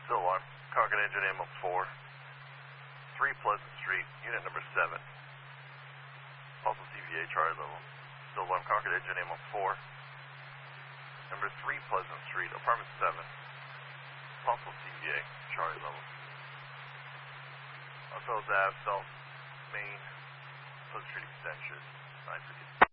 Still alarm. Concord engine ambulance 4. 3 Pleasant Street, unit number 7. Also CVA charge level. Still alarm. Concord engine ambulance 4. Number 3 Pleasant Street, apartment 7. Possible CVA charge level. South Ave, South Main, Pleasant Street Extension, 950.